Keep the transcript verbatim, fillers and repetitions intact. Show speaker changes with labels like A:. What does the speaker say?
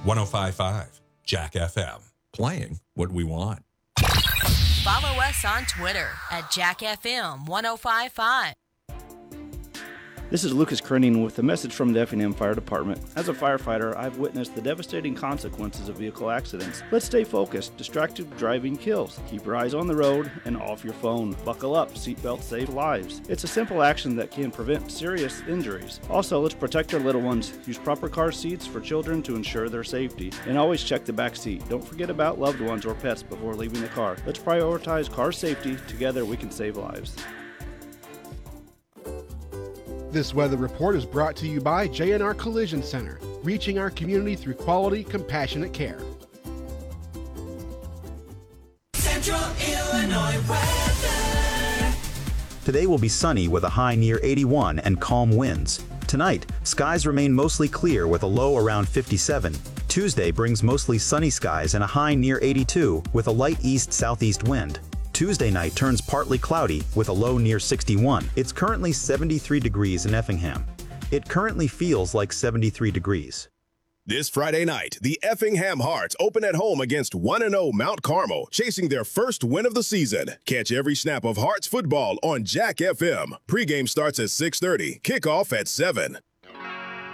A: one oh five point five Jack F M. Playing what we want.
B: Follow us on Twitter at Jack F M one oh five point five.
C: This is Lucas Kerning with a message from the Effingham Fire Department. As a firefighter, I've witnessed the devastating consequences of vehicle accidents. Let's stay focused. Distracted driving kills. Keep your eyes on the road and off your phone. Buckle up. Seatbelts save lives. It's a simple action that can prevent serious injuries. Also, let's protect our little ones. Use proper car seats for children to ensure their safety. And always check the back seat. Don't forget about loved ones or pets before leaving the car. Let's prioritize car safety. Together, we can save lives.
D: This weather report is brought to you by J and R Collision Center, reaching our community through quality, compassionate care.
E: Central Illinois weather.
F: Today will be sunny with a high near eighty-one and calm winds. Tonight, skies remain mostly clear with a low around fifty-seven. Tuesday brings mostly sunny skies and a high near eighty-two with a light east-southeast wind. Tuesday night turns partly cloudy with a low near sixty-one. It's currently seventy-three degrees in Effingham. It currently feels like seventy-three degrees.
G: This Friday night, the Effingham Hearts open at home against one and oh Mount Carmel, chasing their first win of the season. Catch every snap of Hearts football on Jack F M. Pregame starts at six thirty, kickoff at seven.